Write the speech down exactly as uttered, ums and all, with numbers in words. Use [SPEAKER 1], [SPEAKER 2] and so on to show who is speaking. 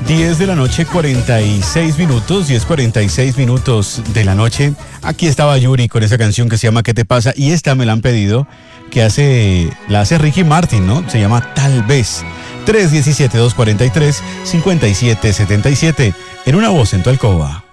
[SPEAKER 1] diez de la noche, cuarenta y seis minutos, diez cuarenta y seis minutos de la noche. Aquí estaba Yuri con esa canción que se llama ¿Qué te pasa? Y esta me la han pedido, que hace, la hace Ricky Martin, ¿no? Se llama Tal vez. tres uno siete, dos cuatro tres, cinco siete siete siete. En una voz en tu alcoba.